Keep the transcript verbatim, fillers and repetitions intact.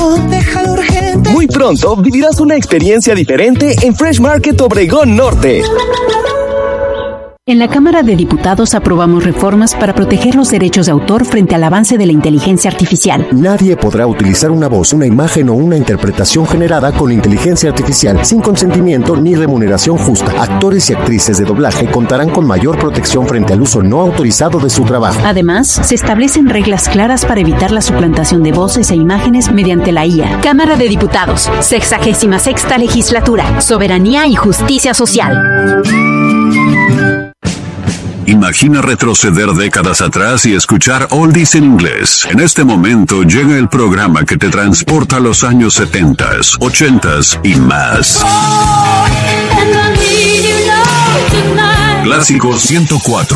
déjalo urgente. Muy pronto vivirás una experiencia diferente en Fresh Market Obregón Norte. En la Cámara de Diputados aprobamos reformas para proteger los derechos de autor frente al avance de la inteligencia artificial. Nadie podrá utilizar una voz, una imagen o una interpretación generada con inteligencia artificial sin consentimiento ni remuneración justa. Actores y actrices de doblaje contarán con mayor protección frente al uso no autorizado de su trabajo. Además, se establecen reglas claras para evitar la suplantación de voces e imágenes mediante la I A. Cámara de Diputados, sexagésima sexta legislatura, soberanía y justicia social. Imagina retroceder décadas atrás y escuchar oldies en inglés. En este momento llega el programa que te transporta a los años setentas, ochentas y más. Clásico ciento cuatro.